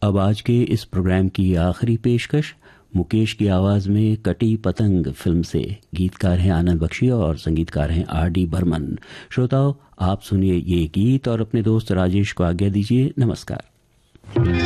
अब आज के इस प्रोग्राम की आखिरी पेशकश मुकेश की आवाज में कटी पतंग फिल्म से। गीतकार हैं आनंद बख्शी और संगीतकार हैं R.D. बर्मन। श्रोताओं, आप सुनिए ये गीत और अपने दोस्त राजेश को आज्ञा दीजिए। नमस्कार।